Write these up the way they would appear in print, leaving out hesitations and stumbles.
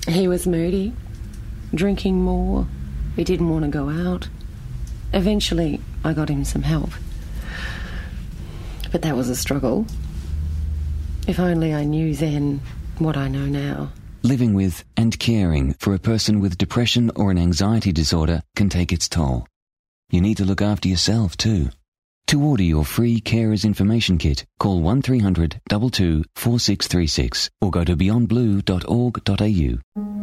He was moody, drinking more. He didn't want to go out. Eventually, I got him some help. But that was a struggle. If only I knew then what I know now. Living with and caring for a person with depression or an anxiety disorder can take its toll. You need to look after yourself too. To order your free Carers Information Kit, call 1300 22 4636 or go to beyondblue.org.au.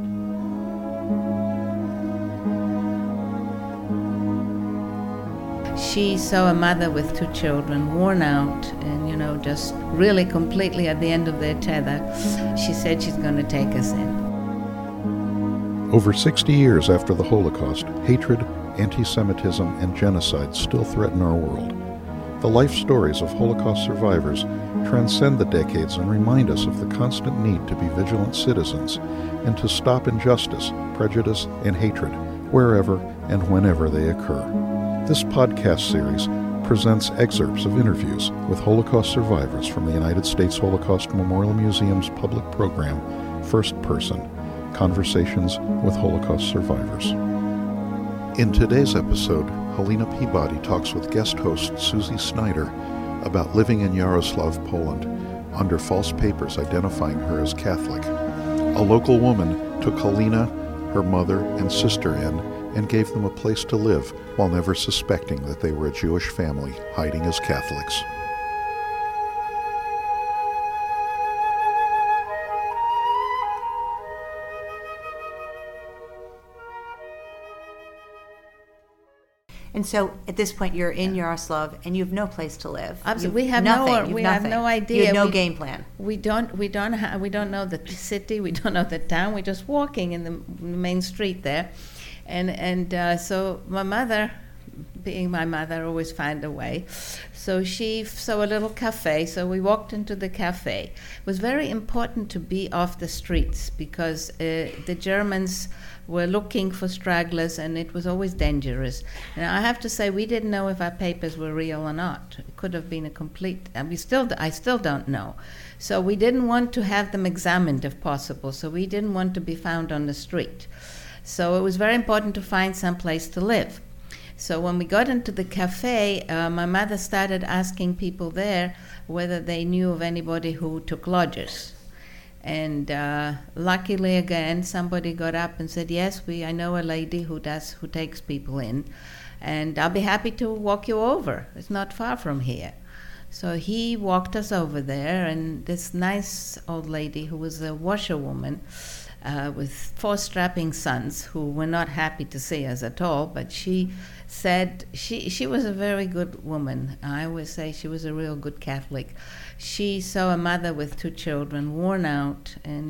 She saw a mother with 2 children, worn out and, just really completely at the end of their tether. She said she's going to take us in. Over 60 years after the Holocaust, hatred, anti-Semitism, and genocide still threaten our world. The life stories of Holocaust survivors transcend the decades and remind us of the constant need to be vigilant citizens and to stop injustice, prejudice, and hatred wherever and whenever they occur. This podcast series presents excerpts of interviews with Holocaust survivors from the United States Holocaust Memorial Museum's public program, First Person, Conversations with Holocaust Survivors. In today's episode, Helena Peabody talks with guest host Susie Snyder about living in Yaroslav, Poland, under false papers identifying her as Catholic. A local woman took Helena, her mother, and sister in and gave them a place to live while never suspecting that they were a Jewish family hiding as Catholics. And so at this point you're in Yaroslav and you have no place to live. Absolutely. We have have no idea. You have no game plan. We don't know the city, we don't know the town. We're just walking in the main street there. And so my mother, being my mother, always found a way. So she saw a little cafe, so we walked into the cafe. It was very important to be off the streets because the Germans were looking for stragglers and it was always dangerous. And I have to say, we didn't know if our papers were real or not. It could have been a complete, I still don't know. So we didn't want to have them examined if possible, so we didn't want to be found on the street. So it was very important to find some place to live. So when we got into the cafe, my mother started asking people there whether they knew of anybody who took lodgers. And luckily again, somebody got up and said, yes, I know a lady who takes people in, and I'll be happy to walk you over. It's not far from here. So he walked us over there, and this nice old lady who was a washerwoman, with 4 strapping sons who were not happy to see us at all, but she said she was a very good woman. I always say she was a real good Catholic. She saw a mother with 2 children, worn out and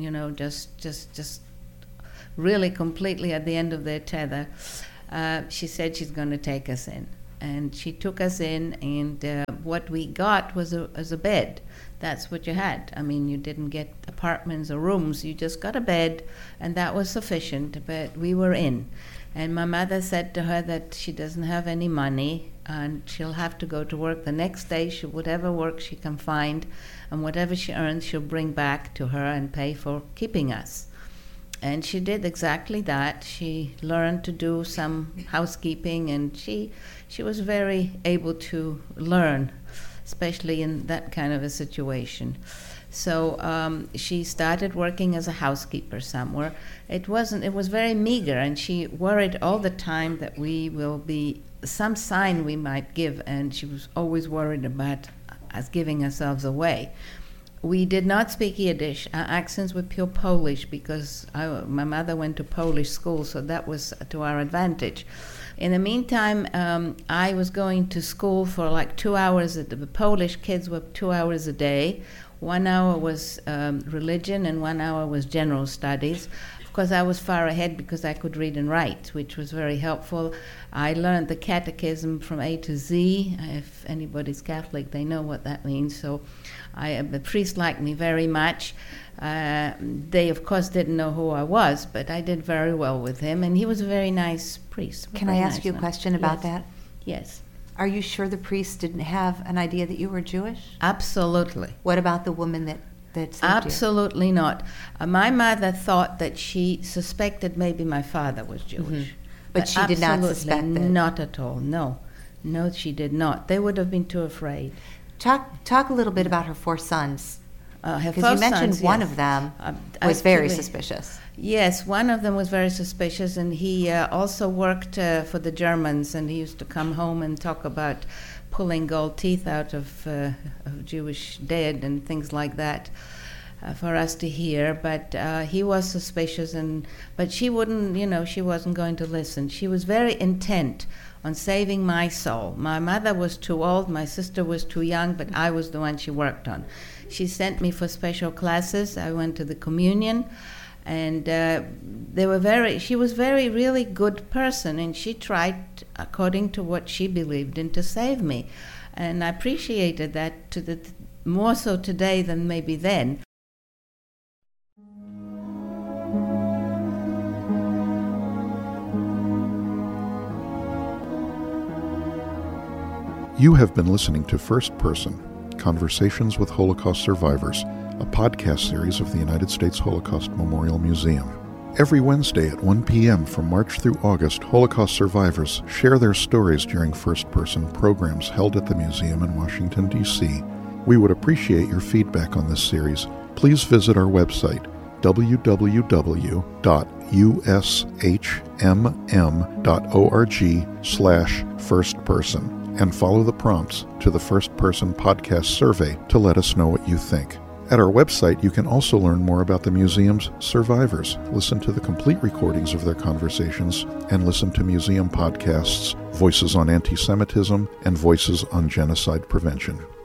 just really completely at the end of their tether. She said she's going to take us in, and she took us in, and what we got was a bed. That's what you had. I mean, you didn't get apartments or rooms. You just got a bed, and that was sufficient, but we were in. And my mother said to her that she doesn't have any money, and she'll have to go to work the next day. Whatever work she can find, and whatever she earns, she'll bring back to her and pay for keeping us. And she did exactly that. She learned to do some housekeeping, and she was very able to learn, especially in that kind of a situation. So she started working as a housekeeper somewhere. It was very meager, and she worried all the time that we will be some sign we might give, and she was always worried about us giving ourselves away. We did not speak Yiddish. Our accents were pure Polish because my mother went to Polish school, so that was to our advantage. In the meantime, I was going to school for like 2 hours. The Polish kids were 2 hours a day. 1 hour was religion and 1 hour was general studies. Of course, I was far ahead because I could read and write, which was very helpful. I learned the catechism from A to Z. If anybody's Catholic, they know what that means. So the priest liked me very much. They, of course, didn't know who I was, but I did very well with him, and he was a very nice priest. Can I ask you a question about that? Yes. Are you sure the priest didn't have an idea that you were Jewish? Absolutely. What about the woman that that saved Absolutely not. My mother thought that she suspected maybe my father was Jewish. But she did not absolutely suspect that. Not at all, no. No, she did not. They would have been too afraid. Talk a little bit about her 4 sons. Her Because first you mentioned sons, one yes. of them was very Actually, suspicious. Yes, one of them was very suspicious, and he also worked for the Germans, and he used to come home and talk about pulling gold teeth out of Jewish dead and things like that for us to hear. But he was suspicious, but she wouldn't, she wasn't going to listen. She was very intent on saving my soul. My mother was too old, my sister was too young, but I was the one she worked on. She sent me for special classes. I went to the communion, and she was very, really good person, and she tried, according to what she believed in, to save me. And I appreciated that more so today than maybe then. You have been listening to First Person, Conversations with Holocaust Survivors, a podcast series of the United States Holocaust Memorial Museum. Every Wednesday at 1 p.m. from March through August, Holocaust survivors share their stories during first-person programs held at the museum in Washington, D.C. We would appreciate your feedback on this series. Please visit our website, www.ushmm.org/firstperson, and follow the prompts to the First Person Podcast survey to let us know what you think. At our website, you can also learn more about the museum's survivors, listen to the complete recordings of their conversations, and listen to museum podcasts, Voices on Anti-Semitism and Voices on Genocide Prevention.